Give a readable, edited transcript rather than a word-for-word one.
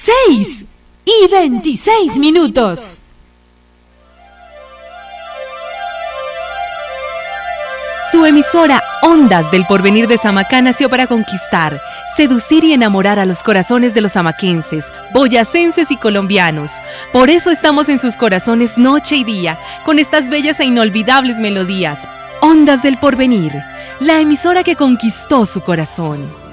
6:26. Su emisora Ondas del Porvenir de Samacá nació para conquistar, seducir y enamorar a los corazones de los samaquenses, boyacenses y colombianos. Por eso estamos en sus corazones noche y día, con estas bellas e inolvidables melodías. Ondas del Porvenir, la emisora que conquistó su corazón.